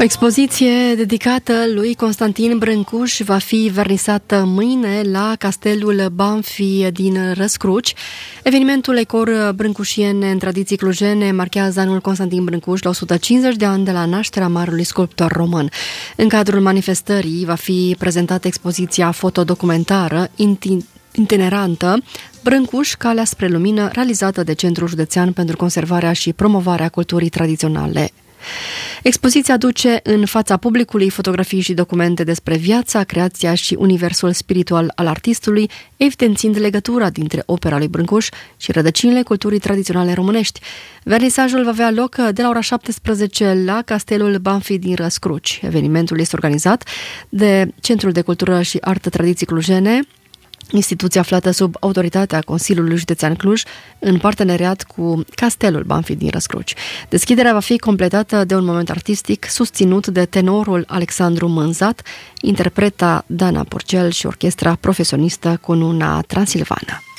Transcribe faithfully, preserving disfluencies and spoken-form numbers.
O expoziție dedicată lui Constantin Brâncuș va fi vernisată mâine la Castelul Banfi din Răscruci. Evenimentul Ecor Brâncușiene în tradiții clujene marchează anul Constantin Brâncuș la o sută cincizeci de ani de la nașterea marelui sculptor român. În cadrul manifestării va fi prezentată expoziția fotodocumentară itinerantă Brâncuș, calea spre lumină, realizată de Centrul Județean pentru Conservarea și Promovarea Culturii Tradiționale. Expoziția aduce în fața publicului fotografii și documente despre viața, creația și universul spiritual al artistului, evidențiind legătura dintre opera lui Brâncuș și rădăcinile culturii tradiționale românești. Vernisajul va avea loc de la ora șaptesprezece la Castelul Banfi din Răscruci. Evenimentul este organizat de Centrul de Cultură și Artă Tradiții Clujene, instituție aflată sub autoritatea Consiliului Județean Cluj, în parteneriat cu Castelul Banfi din Răscruci. Deschiderea va fi completată de un moment artistic susținut de tenorul Alexandru Mânzat, interpreta Dana Porcel și orchestra profesionistă Cununa Transilvană.